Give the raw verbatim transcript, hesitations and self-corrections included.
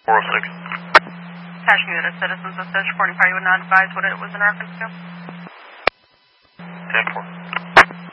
four oh six. Attaching unit of citizens of Fish, reporting party would not advise what it was in reference to. ten four.